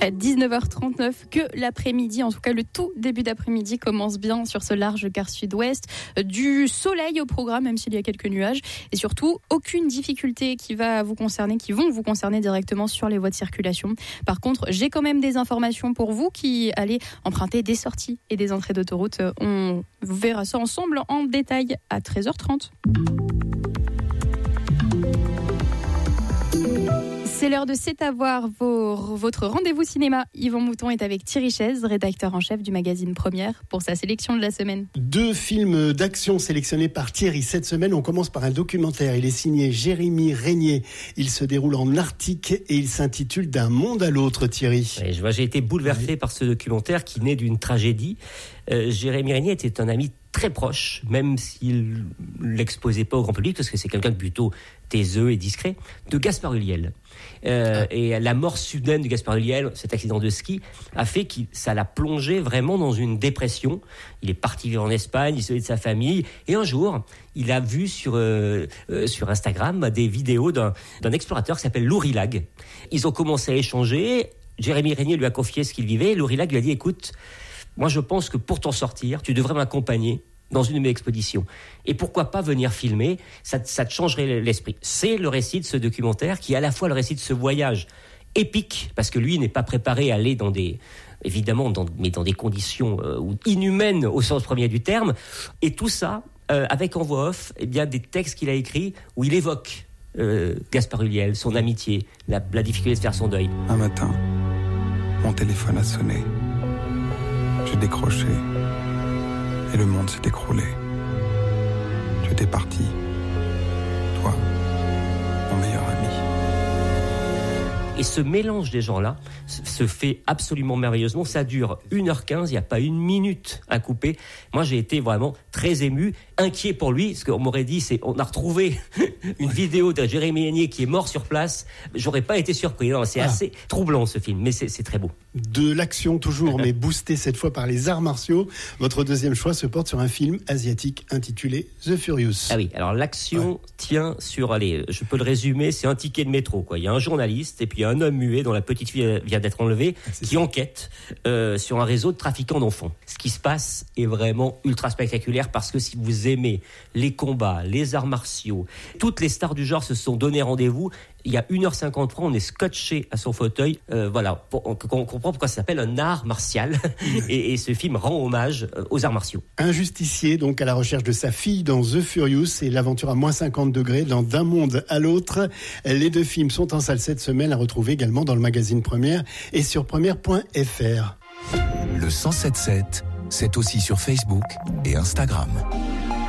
À 19h39, que l'après-midi, en tout cas le tout début d'après-midi commence bien sur ce large quart sud-ouest. Du soleil au programme, même s'il y a quelques nuages. Et surtout, aucune difficulté qui vont vous concerner directement sur les voies de circulation. Par contre, j'ai quand même des informations pour vous qui allez emprunter des sorties et des entrées d'autoroute. On verra ça ensemble en détail à 13h30. C'est l'heure de C'est à voir, votre rendez-vous cinéma. Yvan Mouton est avec Thierry Chaise, rédacteur en chef du magazine Première, pour sa sélection de la semaine. 2 films d'action sélectionnés par Thierry. Cette semaine, on commence par un documentaire. Il est signé Jérémy Régnier. Il se déroule en Arctique et il s'intitule D'un monde à l'autre, Thierry. Oui, j'ai été bouleversé par ce documentaire qui naît d'une tragédie. Jérémy Régnier était un ami très proche, même s'il l'exposait pas au grand public, parce que c'est quelqu'un de plutôt taiseux et discret, de Gaspard Ulliel. Et la mort soudaine de Gaspard Ulliel, cet accident de ski, a fait que ça l'a plongé vraiment dans une dépression. Il est parti vivre en Espagne, isolé de sa famille, et un jour, il a vu sur Instagram des vidéos d'un explorateur qui s'appelle Lourilag. Ils ont commencé à échanger, Jérémy Régnier lui a confié ce qu'il vivait, Lourilag lui a dit « Écoute, moi, je pense que pour t'en sortir, tu devrais m'accompagner dans une de mes expéditions. Et pourquoi pas venir filmer ? Ça te changerait l'esprit. » C'est le récit de ce documentaire qui est à la fois le récit de ce voyage épique, parce que lui n'est pas préparé à aller dans des conditions inhumaines au sens premier du terme. Et tout ça, avec en voix off, des textes qu'il a écrits où il évoque Gaspard Ulliel, son amitié, la difficulté de faire son deuil. Un matin, mon téléphone a sonné. J'ai décroché et le monde s'est écroulé. Tu étais parti, toi, mon meilleur ami. Et ce mélange des gens-là se fait absolument merveilleusement. Ça dure 1h15, il n'y a pas une minute à couper. Moi, j'ai été vraiment très ému, inquiet pour lui, parce qu'on m'aurait dit, on a retrouvé une vidéo de Jérémy Régnier qui est mort sur place. J'aurais pas été surpris. Non, c'est assez troublant, ce film, mais c'est très beau. De l'action toujours, mais boosté cette fois par les arts martiaux. Votre deuxième choix se porte sur un film asiatique intitulé The Furious. Ah oui, alors l'action tient sur, je peux le résumer, c'est un ticket de métro, quoi. Il y a un journaliste et puis il y a un homme muet dont la petite fille vient d'être enlevée, qui enquête sur un réseau de trafiquants d'enfants. Ce qui se passe est vraiment ultra spectaculaire parce que si vous aimez les combats, les arts martiaux, toutes les stars du genre se sont donné rendez-vous. Il y a 1h50, on est scotché à son fauteuil. On comprend pourquoi ça s'appelle un art martial. et ce film rend hommage aux arts martiaux. Un justicier, donc, à la recherche de sa fille dans The Furious et l'aventure à moins 50 degrés dans D'un monde à l'autre. Les 2 films sont en salle cette semaine, à retrouver également dans le magazine Première et sur première.fr. Le 107.7, c'est aussi sur Facebook et Instagram.